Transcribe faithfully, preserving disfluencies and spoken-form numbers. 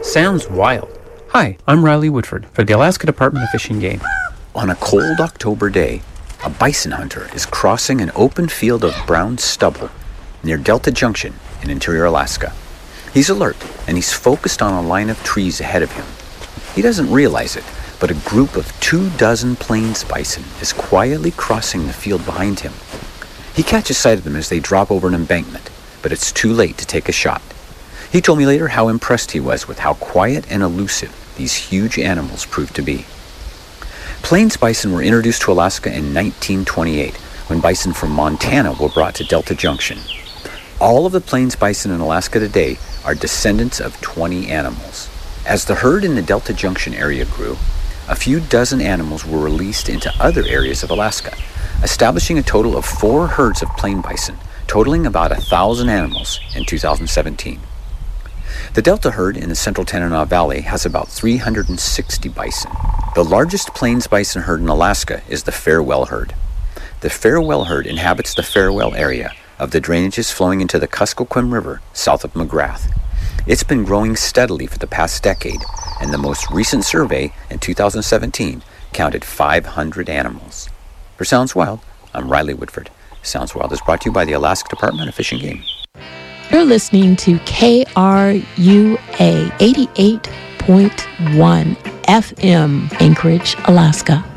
Sounds wild. Hi, I'm Riley Woodford for the Alaska Department of Fish and Game. On a cold October day, a bison hunter is crossing an open field of brown stubble near Delta Junction in interior Alaska. He's alert, and he's focused on a line of trees ahead of him. He doesn't realize it, but a group of two dozen plains bison is quietly crossing the field behind him. He catches sight of them as they drop over an embankment, but it's too late to take a shot. He told me later how impressed he was with how quiet and elusive these huge animals proved to be. Plains bison were introduced to Alaska in nineteen twenty-eight, when bison from Montana were brought to Delta Junction. All of the plains bison in Alaska today are descendants of twenty animals. As the herd in the Delta Junction area grew, a few dozen animals were released into other areas of Alaska, establishing a total of four herds of plain bison, totaling about a thousand animals in two thousand seventeen. The Delta herd in the central Tanana Valley has about three hundred sixty bison. The largest plains bison herd in Alaska is the Farewell herd. The Farewell herd inhabits the Farewell area of the drainages flowing into the Kuskokwim River south of McGrath. It's been growing steadily for the past decade, and the most recent survey in two thousand seventeen counted five hundred animals. For Sounds Wild, I'm Riley Woodford. Sounds Wild is brought to you by the Alaska Department of Fish and Game. You're listening to K R U A eighty-eight point one F M, Anchorage, Alaska.